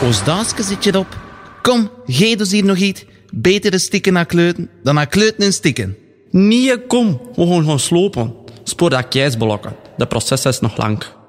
Als Daaske zit je op. Kom, geef dus hier nog iets. Beter de stikken naar kleuten dan naar kleuten en stikken. Nee, kom. We gaan slopen. Spoor dat keisblokken. De proces is nog lang.